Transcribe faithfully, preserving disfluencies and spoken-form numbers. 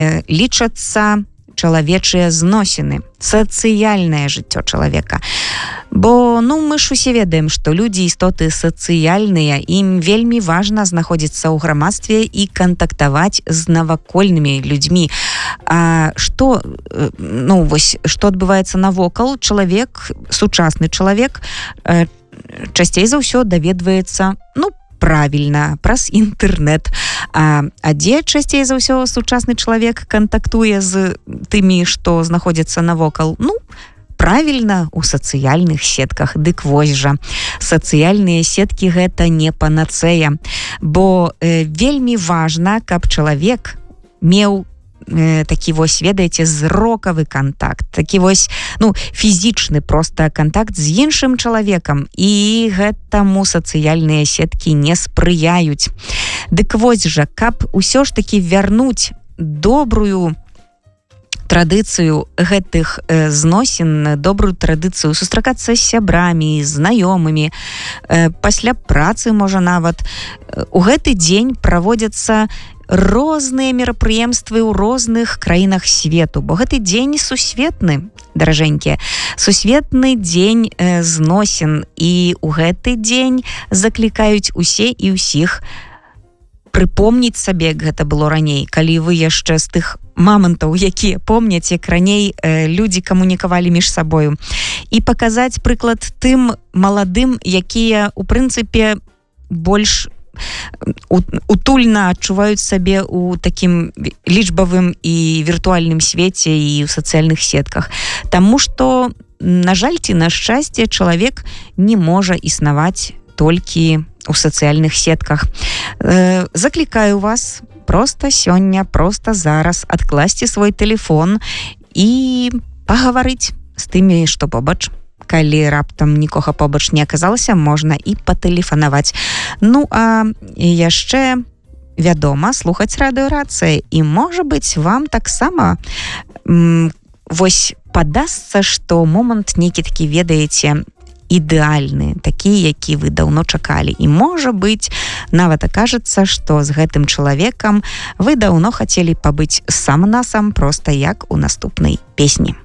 лічацца чалавечыя зносіны, сацыяльнае жыццё чалавека. Бо, ну, мы ж усе ведаем, што людзі істоты сацыяльныя, ім вельмі важна знаходзіцца ў грамадстве і кантактаваць з навакольнымі людзьмі. А што, ну, вось, што адбываецца навокал, чалавек, сучасны чалавек, часцей за ўсё даведваецца, ну, правільна, праз інтэрнэт. А, а дзе часцей за ўсё сучасны чалавек кантактуе з тымі, што знаходзяцца навокал? Ну, правільна, у сацыяльных сетках. Дык вось жа, сацыяльныя сеткі гэта не панацэя. Бо э, вельмі важна, каб чалавек меў такі вось, ведаеце, зрокавы контакт, такі вось, ну, фізічны проста контакт з іншым чалавекам, і гэтаму сацыяльныя сеткі не спрыяюць. Дык вось жа, каб усё ж такі вярнуць добрую традыцыю гэтых э, зносін, добрую традыцыю сустракацца з сябрамі, знаёмымі, э, пасля працы, можа, нават, у гэты дзень праводзяцца розныя мерапрыемствы ў розных краінах свету, бо гэты дзень сусветны, даражэнькія, сусветны дзень э, зносін, і ў гэты дзень заклікаюць усе і ўсіх прыпомніць сабе, як гэта было раней, калі вы яшчэ з тых мамантаў, якія помняць, як раней э, людзі камунікавалі між сабою, і паказаць прыклад тым маладым, якія, у прынцыпе, больш утульна адчуваюць сабе у такім лічбавым і віртуальным свеце і ў сацыяльных сетках. Таму што, на жаль ці на шчасце, чалавек не можа існаваць толькі у сацыяльных сетках. Э, заклікаю вас проста сёння, проста зараз адкласці свой тэлефон і пагаварыць з тымі, што побач. Калі раптам нікога побач не аказалася, можна і патэлефанаваць. Ну, а яшчэ, вядома, слухаць радыёрацыя, і, можа быць, вам таксама м, вось падасца, што момант нейкі такі, ведаеце, ідэальны, такі, які вы даўно чакалі. І, можа быць, нават акажацца, што з гэтым чалавекам вы даўно хацелі пабыць сам-насам, проста як у наступнай песні.